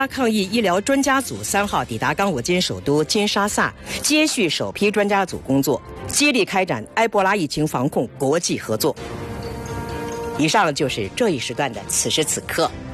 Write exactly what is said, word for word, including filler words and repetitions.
抗疫医疗专家组三号抵达刚果金首都金沙萨，接续首批专家组工作，接力开展埃博拉疫情防控国际合作。以上就是这一时段的此时此刻。